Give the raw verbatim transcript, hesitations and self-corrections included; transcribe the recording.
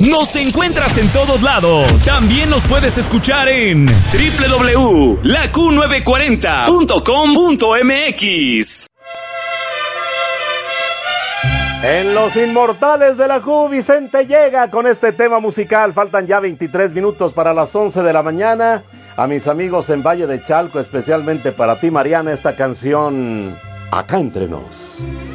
Nos encuentras en todos lados. También nos puedes escuchar en doble u doble u doble u punto la Q novecientos cuarenta punto com punto m x. En Los Inmortales de la Q, Vicente llega con este tema musical. Faltan ya veintitrés minutos para las once de la mañana. A mis amigos en Valle de Chalco, especialmente para ti, Mariana, esta canción Acá Entre Nos.